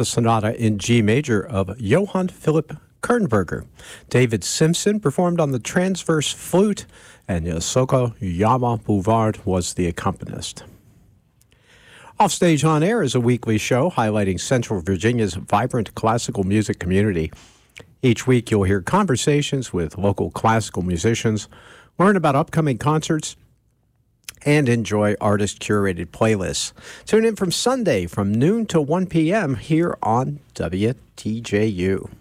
the Sonata in G major of Johann Philipp Kernberger. David Simpson performed on the transverse flute, and Yosoko Yama Bouvard was the accompanist. Offstage on Air is a weekly show highlighting Central Virginia's vibrant classical music community. Each week you'll hear conversations with local classical musicians, learn about upcoming concerts, and enjoy artist-curated playlists. Tune in from Sunday from noon to 1 p.m. here on WTJU.